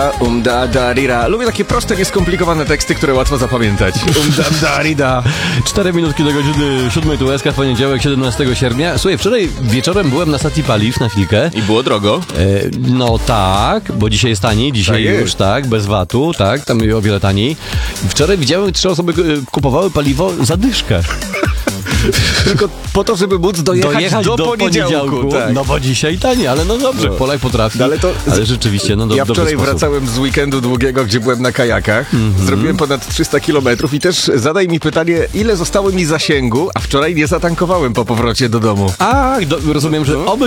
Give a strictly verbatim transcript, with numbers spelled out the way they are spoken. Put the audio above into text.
Umda darira. Lubię takie proste, nieskomplikowane teksty, które łatwo zapamiętać. Umda darida. Cztery minutki do godziny siódmej, tu Łezka, w poniedziałek, siedemnastego sierpnia. Słuchaj, wczoraj wieczorem byłem na stacji paliw na chwilkę. I było drogo? E, no tak, bo dzisiaj jest taniej, dzisiaj tak już, jest. tak, bez vatu, tak, tam o wiele taniej. Wczoraj widziałem, trzy osoby e, kupowały paliwo za dyszkę. Tylko po to, żeby móc dojechać, Dojechać do, do poniedziałku. poniedziałku. Tak. No bo dzisiaj taniej, ale no dobrze, No. Polak potrafi. No ale to- ale rzeczywiście, no do, Ja dobry wczoraj sposób. wracałem z weekendu długiego, gdzie byłem na kajakach. Mm-hmm. Zrobiłem ponad trzysta kilometrów i też zadaj mi pytanie, ile zostało mi zasięgu, a wczoraj nie zatankowałem po powrocie do domu. A, do, rozumiem, że oby